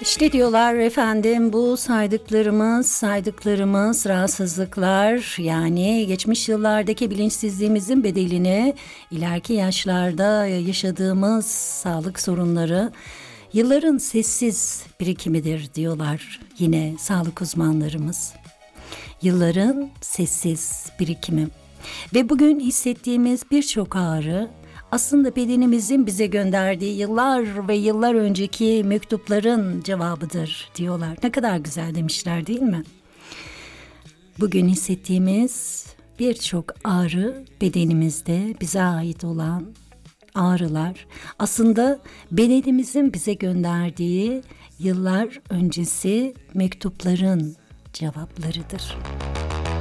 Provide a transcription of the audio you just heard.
İşte diyorlar efendim, bu saydıklarımız rahatsızlıklar, yani geçmiş yıllardaki bilinçsizliğimizin bedelini ileriki yaşlarda yaşadığımız sağlık sorunları yılların sessiz birikimidir diyorlar yine sağlık uzmanlarımız. Yılların sessiz birikimi ve bugün hissettiğimiz birçok ağrı aslında bedenimizin bize gönderdiği yıllar ve yıllar önceki mektupların cevabıdır diyorlar. Ne kadar güzel demişler, değil mi? Bugün hissettiğimiz birçok ağrı bedenimizde bize ait olan ağrılar aslında bedenimizin bize gönderdiği yıllar öncesi mektupların cevaplarıdır.